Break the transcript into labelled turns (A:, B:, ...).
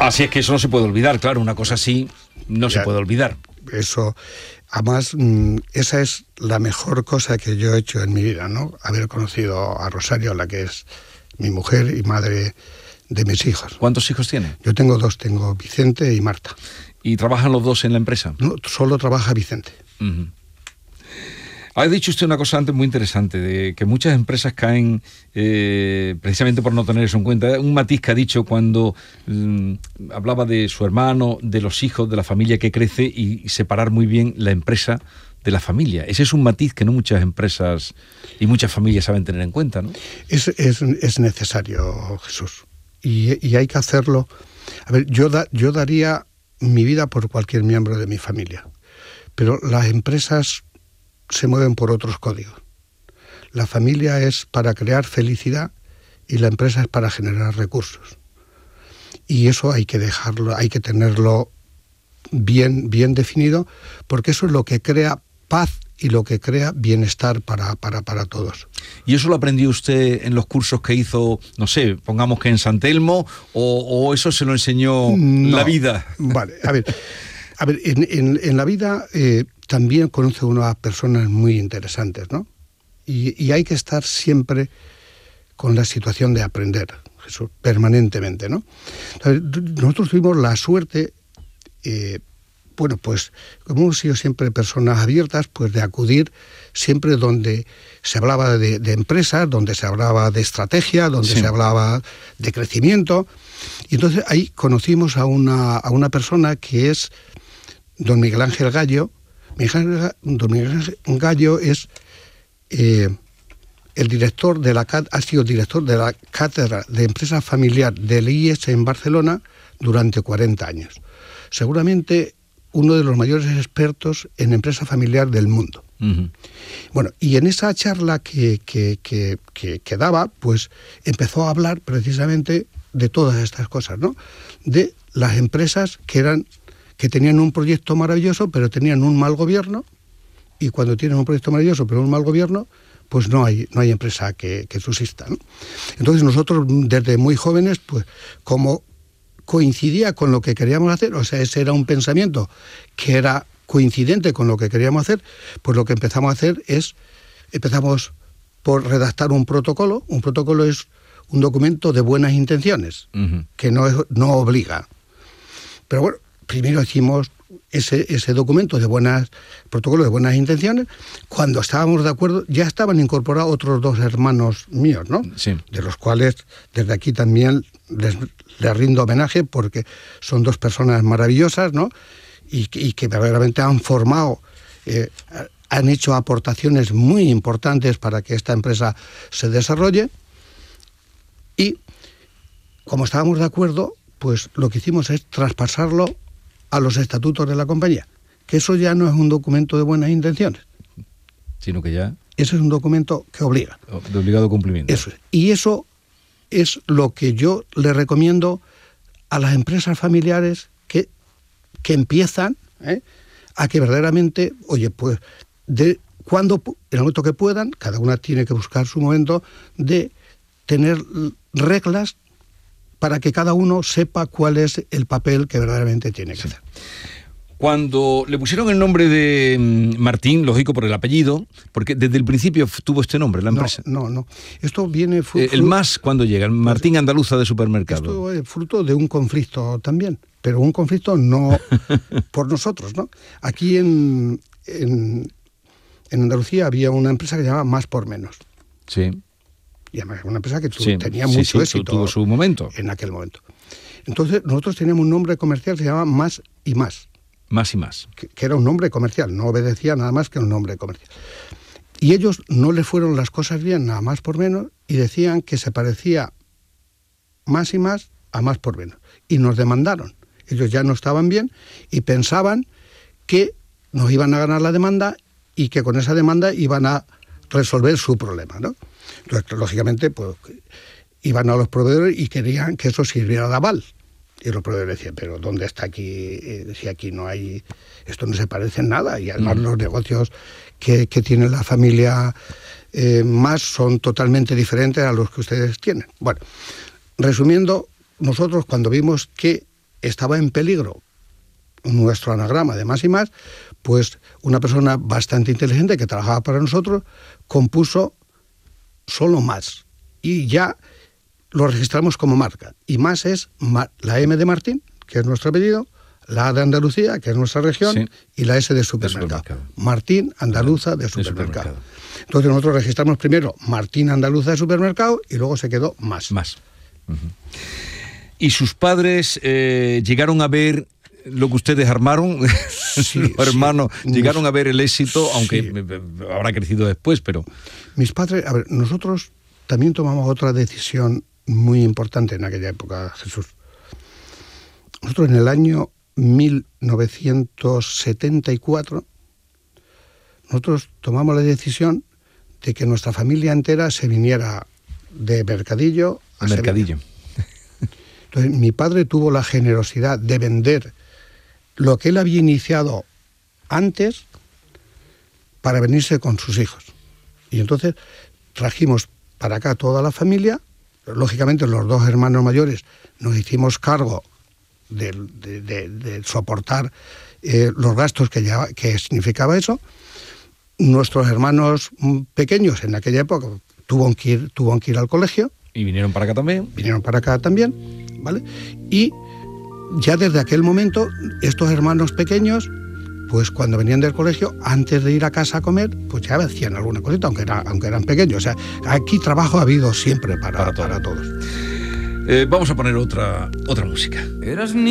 A: Así es que eso no se puede olvidar, claro, una cosa así no se puede olvidar.
B: Eso, además, esa es la mejor cosa que yo he hecho en mi vida, ¿no? Haber conocido a Rosario, la que es mi mujer y madre de mis hijos.
A: ¿Cuántos hijos tiene?
B: Yo tengo dos, tengo Vicente y Marta.
A: ¿Y trabajan los dos en la empresa?
B: No, solo trabaja Vicente.
A: Uh-huh. Ha dicho usted una cosa antes muy interesante, de que muchas empresas caen precisamente por no tener eso en cuenta. Un matiz que ha dicho cuando hablaba de su hermano, de los hijos, de la familia que crece y separar muy bien la empresa de la familia. Ese es un matiz que no muchas empresas y muchas familias saben tener en cuenta, ¿no?
B: Es necesario, Jesús. Y hay que hacerlo. A ver, yo daría mi vida por cualquier miembro de mi familia. Pero las empresas se mueven por otros códigos. La familia es para crear felicidad y la empresa es para generar recursos. Y eso hay que dejarlo, hay que tenerlo bien definido, porque eso es lo que crea paz y lo que crea bienestar para todos.
A: ¿Y eso lo aprendió usted en los cursos que hizo, no sé, pongamos que en San Telmo, o eso se lo enseñó la vida?
B: Vale, a ver, en la vida también conoce uno a personas muy interesantes, ¿no? Y hay que estar siempre con la situación de aprender, Jesús, permanentemente, ¿no? Entonces, nosotros tuvimos la suerte, bueno, pues como hemos sido siempre personas abiertas, pues de acudir siempre donde se hablaba de empresas, donde se hablaba de estrategia, donde se hablaba de crecimiento. Y entonces ahí conocimos a una persona que es don Miguel Ángel Gallo. Don Miguel Ángel Gallo es el director de ha sido director de la cátedra de empresa familiar del IES en Barcelona durante 40 años. Seguramente uno de los mayores expertos en empresa familiar del mundo. Uh-huh. Bueno, y en esa charla que daba, pues empezó a hablar precisamente de todas estas cosas, ¿no? De las empresas que tenían un proyecto maravilloso, pero tenían un mal gobierno, y cuando tienen un proyecto maravilloso, pero un mal gobierno, pues no hay empresa que subsista, ¿no? Entonces nosotros, desde muy jóvenes, pues como coincidía con lo que queríamos hacer, o sea, ese era un pensamiento que era coincidente con lo que queríamos hacer, pues lo que empezamos a hacer empezamos por redactar un protocolo. Un protocolo es un documento de buenas intenciones, uh-huh, que no obliga. Pero bueno, primero hicimos ese documento protocolo de buenas intenciones. Cuando estábamos de acuerdo, ya estaban incorporados otros dos hermanos míos, ¿no? Sí. De los cuales desde aquí también les rindo homenaje, porque son dos personas maravillosas, ¿no? Y que verdaderamente han formado, han hecho aportaciones muy importantes para que esta empresa se desarrolle. Y como estábamos de acuerdo, pues lo que hicimos es traspasarlo a los estatutos de la compañía, que eso ya no es un documento de buenas intenciones,
A: sino que ya...
B: Eso es un documento que obliga.
A: De obligado cumplimiento.
B: Eso es. Y eso es lo que yo le recomiendo a las empresas familiares que empiezan, a que verdaderamente, oye, pues, en el momento que puedan, cada una tiene que buscar su momento de tener reglas para que cada uno sepa cuál es el papel que verdaderamente tiene que hacer.
A: Cuando le pusieron el nombre de Martín, lógico por el apellido, porque desde el principio tuvo este nombre, la empresa.
B: No. Esto viene...
A: el más, ¿cuándo llega? El Martín Andaluza de Supermercado.
B: Esto es fruto de un conflicto también, pero un conflicto no por nosotros, ¿no? Aquí en Andalucía había una empresa que se llamaba Más por Menos.
A: Sí.
B: Y además una empresa que tenía mucho éxito.
A: Tuvo su momento.
B: En aquel momento. Entonces, nosotros teníamos un nombre comercial que se llama Más y Más.
A: Más y Más.
B: Que era un nombre comercial, no obedecía nada más que un nombre comercial. Y ellos no les fueron las cosas bien a Más por Menos y decían que se parecía Más y Más a Más por Menos. Y nos demandaron. Ellos ya no estaban bien y pensaban que nos iban a ganar la demanda y que con esa demanda iban a resolver su problema, ¿no? Entonces, lógicamente, pues iban a los proveedores y querían que eso sirviera de aval. Y los proveedores decían, pero ¿dónde está aquí? Si aquí no hay... Esto no se parece en nada. Y además los negocios que tiene la familia Más son totalmente diferentes a los que ustedes tienen. Bueno, resumiendo, nosotros cuando vimos que estaba en peligro nuestro anagrama de Más y Más, pues una persona bastante inteligente que trabajaba para nosotros compuso solo Más y ya lo registramos como marca. Y Más es la M de Martín, que es nuestro apellido, la A de Andalucía, que es nuestra región, sí, y la S de supermercado. Martín Andaluza de supermercado. Entonces nosotros registramos primero Martín Andaluza de supermercado y luego se quedó Más.
A: Uh-huh. ¿Y sus padres llegaron a ver lo que ustedes armaron? Sí, los hermanos llegaron a ver el éxito, aunque sí, habrá crecido después, pero...
B: Mis padres, a ver, nosotros también tomamos otra decisión muy importante en aquella época, Jesús. Nosotros en el año 1974, nosotros tomamos la decisión de que nuestra familia entera se viniera de Mercadillo a
A: Mercadillo.
B: Entonces, mi padre tuvo la generosidad de vender lo que él había iniciado antes para venirse con sus hijos. Y entonces trajimos para acá toda la familia. Lógicamente los dos hermanos mayores nos hicimos cargo de soportar los gastos que significaba eso. Nuestros hermanos pequeños en aquella época tuvieron que ir al colegio.
A: ¿Y vinieron para acá también?
B: Vinieron para acá también, ¿vale? Y ya desde aquel momento, estos hermanos pequeños, pues cuando venían del colegio, antes de ir a casa a comer, pues ya hacían alguna cosita, aunque eran pequeños. O sea, aquí trabajo ha habido siempre para todos.
A: Vamos a poner otra música.